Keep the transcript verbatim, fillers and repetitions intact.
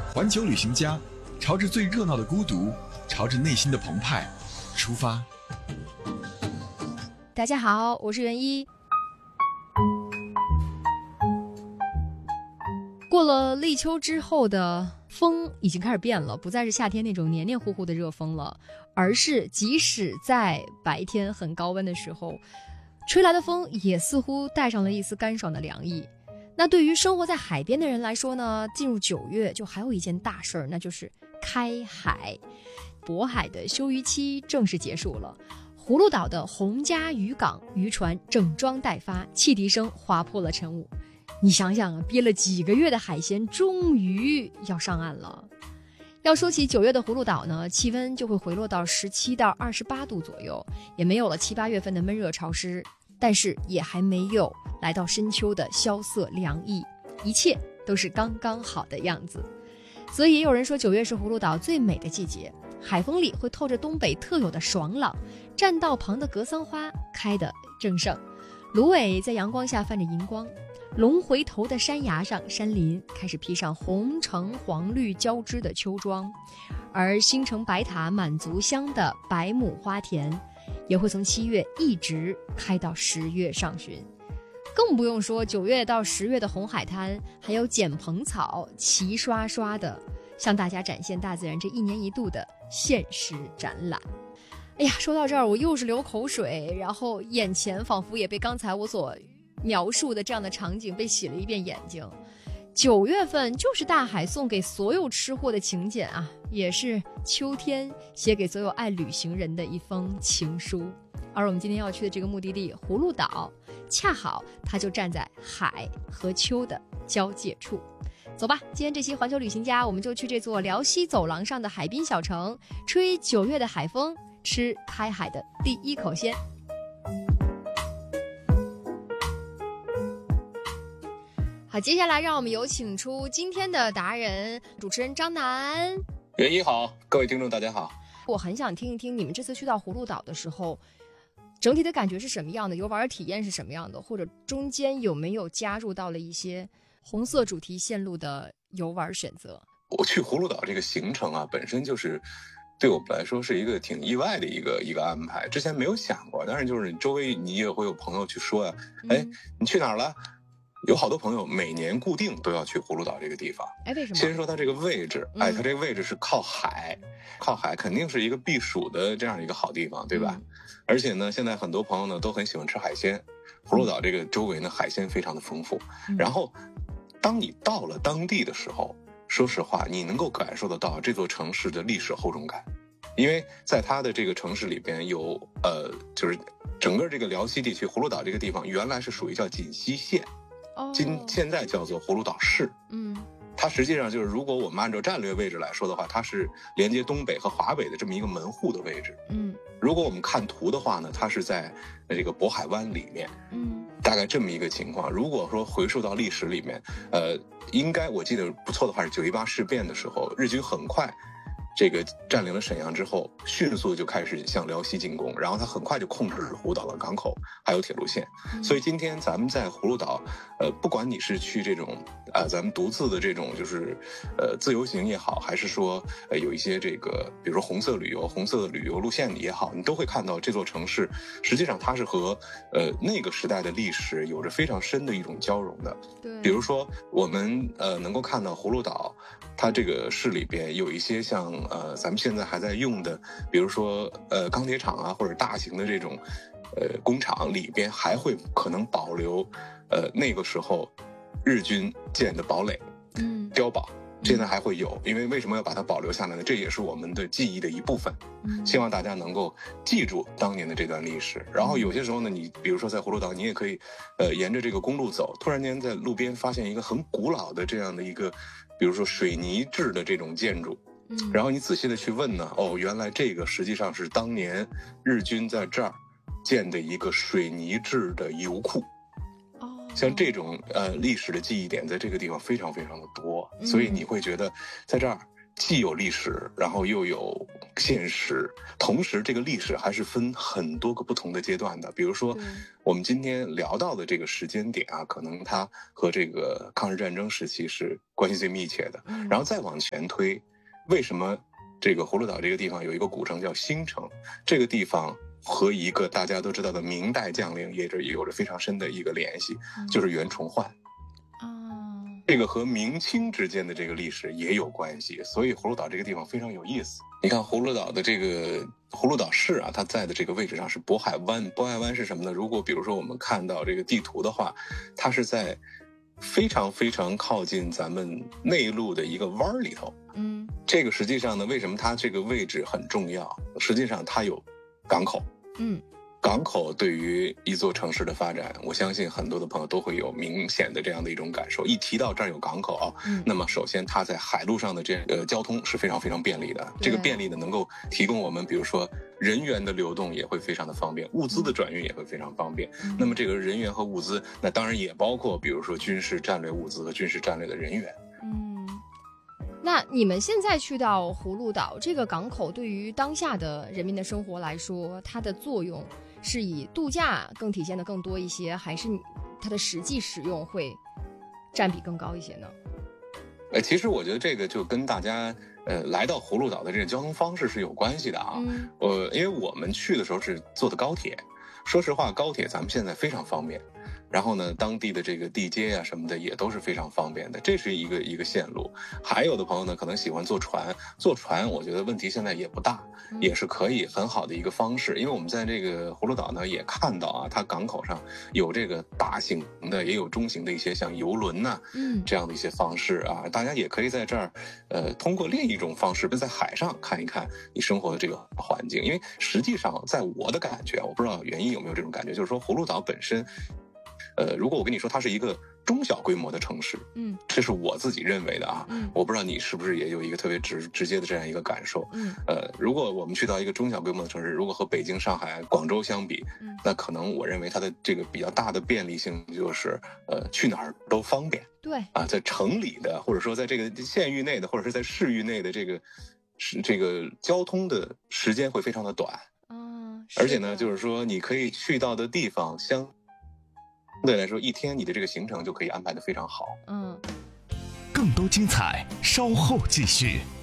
环球旅行家，朝着最热闹的孤独，朝着内心的澎湃出发。 大家好，我是袁一。过了立秋之后的风已经开始变了，不再是夏天那种黏黏糊糊的热风了，而是即使在白天很高温的时候，吹来的风也似乎带上了一丝干爽的凉意。那对于生活在海边的人来说呢，进入九月就还有一件大事儿，那就是开海。渤海的休渔期正式结束了，葫芦岛的洪家渔港渔船整装待发，汽笛声划破了晨雾。你想想啊，憋了几个月的海鲜终于要上岸了。要说起九月的葫芦岛呢，气温就会回落到十七到二十八度左右，也没有了七八月份的闷热潮湿，但是也还没有来到深秋的萧瑟凉意，一切都是刚刚好的样子。所以也有人说九月是葫芦岛最美的季节，海风里会透着东北特有的爽朗，栈道旁的格桑花开得正盛，芦苇在阳光下泛着银光，龙回头的山崖上，山林开始披上红橙黄绿交织的秋装，而星城白塔满足乡的百亩花田也会从七月一直开到十月上旬。更不用说九月到十月的红海滩，还有剪蓬草齐刷刷的向大家展现大自然这一年一度的限时展览。哎呀，说到这儿我又是流口水，然后眼前仿佛也被刚才我所描述的这样的场景被洗了一遍眼睛。九月份就是大海送给所有吃货的请柬啊，也是秋天写给所有爱旅行人的一封情书。而我们今天要去的这个目的地葫芦岛，恰好它就站在海和秋的交界处。走吧，今天这期环球旅行家，我们就去这座辽西走廊上的海滨小城，吹九月的海风，吃开海的第一口鲜。好，接下来让我们有请出今天的达人，主持人张楠。 袁一好，各位听众大家好。 我很想听一听你们这次去到葫芦岛的时候，整体的感觉是什么样的，游玩的体验是什么样的，或者中间有没有加入到了一些红色主题线路的游玩选择？ 我去葫芦岛这个行程啊，本身就是对我们来说是一个挺意外的一个一个安排，之前没有想过。当然就是周围你也会有朋友去说呀、啊，哎、嗯，你去哪儿了？有好多朋友每年固定都要去葫芦岛这个地方。 哎，为什么？ 先说它这个位置，哎，它这个位置是靠海，嗯、靠海肯定是一个避暑的这样一个好地方，对吧？嗯、而且呢，现在很多朋友呢都很喜欢吃海鲜，葫芦岛这个周围呢海鲜非常的丰富。嗯、然后，当你到了当地的时候，说实话，你能够感受得到这座城市的历史厚重感，因为在它的这个城市里边有呃，就是整个这个辽西地区，葫芦岛这个地方原来是属于叫锦西县。今现在叫做葫芦岛市，嗯，它实际上就是如果我们按照战略位置来说的话，它是连接东北和华北的这么一个门户的位置，嗯，如果我们看图的话呢，它是在这个渤海湾里面，嗯，大概这么一个情况。如果说回溯到历史里面，呃，应该我记得不错的话是九一八事变的时候，日军很快这个占领了沈阳之后，迅速就开始向辽西进攻，然后他很快就控制了葫芦岛的港口还有铁路线。嗯、所以今天咱们在葫芦岛，呃，不管你是去这种呃咱们独自的这种就是呃自由行也好，还是说呃有一些这个比如说红色旅游、红色的旅游路线也好，你都会看到这座城市实际上它是和呃那个时代的历史有着非常深的一种交融的。对，比如说我们呃能够看到葫芦岛，它这个市里边有一些像呃咱们现在还在用的，比如说呃钢铁厂啊，或者大型的这种呃工厂里边还会可能保留呃那个时候日军建的堡垒，嗯，碉堡，现在还会有。因为为什么要把它保留下来呢？这也是我们的记忆的一部分。嗯，希望大家能够记住当年的这段历史。然后有些时候呢，你比如说在葫芦岛，你也可以呃沿着这个公路走，突然间在路边发现一个很古老的这样的一个，比如说水泥制的这种建筑。嗯，然后你仔细的去问呢，哦，原来这个实际上是当年日军在这儿建的一个水泥制的油库。哦，像这种呃历史的记忆点在这个地方非常非常的多，所以你会觉得在这儿既有历史，然后又有现实，同时这个历史还是分很多个不同的阶段的。比如说，我们今天聊到的这个时间点啊，可能它和这个抗日战争时期是关系最密切的。然后再往前推，为什么这个葫芦岛这个地方有一个古城叫新城？这个地方和一个大家都知道的明代将领也是有着非常深的一个联系，就是袁崇焕。这个和明清之间的这个历史也有关系，所以葫芦岛这个地方非常有意思。你看葫芦岛的这个葫芦岛市啊，它在的这个位置上是渤海湾。渤海湾是什么呢？如果比如说我们看到这个地图的话，它是在非常非常靠近咱们内陆的一个湾里头。嗯，这个实际上呢，为什么它这个位置很重要？实际上它有港口。嗯。港口对于一座城市的发展，我相信很多的朋友都会有明显的这样的一种感受。一提到这儿有港口，嗯、那么首先它在海路上的这个交通是非常非常便利的。这个便利呢，能够提供我们，比如说人员的流动也会非常的方便，物资的转运也会非常方便。嗯、那么这个人员和物资，那当然也包括比如说军事战略物资和军事战略的人员。 嗯，那你们现在去到葫芦岛这个港口，对于当下的人民的生活来说，它的作用是以度假更体现的更多一些，还是它的实际使用会占比更高一些呢？ 呃，其实我觉得这个就跟大家呃来到葫芦岛的这个交通方式是有关系的啊。嗯，呃，因为我们去的时候是坐的高铁，说实话，高铁咱们现在非常方便。然后呢，当地的这个地接啊什么的也都是非常方便的，这是一个一个线路。还有的朋友呢，可能喜欢坐船，坐船我觉得问题现在也不大，也是可以很好的一个方式。因为我们在这个葫芦岛呢也看到啊，它港口上有这个大型的，也有中型的一些像游轮呐、啊，嗯，这样的一些方式啊，大家也可以在这儿，呃，通过另一种方式，在海上看一看你生活的这个环境。因为实际上，在我的感觉，我不知道袁一有没有这种感觉，就是说葫芦岛本身。呃，如果我跟你说它是一个中小规模的城市，嗯，这是我自己认为的啊，嗯，我不知道你是不是也有一个特别直直接的这样一个感受，嗯，呃，如果我们去到一个中小规模的城市，如果和北京、上海、广州相比，嗯，那可能我认为它的这个比较大的便利性就是，呃，去哪儿都方便， 对， 啊，在城里的或者说在这个县域内的或者是在市域内的这个是这个交通的时间会非常的短，嗯，而且呢，就是说你可以去到的地方相。相对来说，一天你的这个行程就可以安排得非常好。嗯， 更多精彩稍后继续。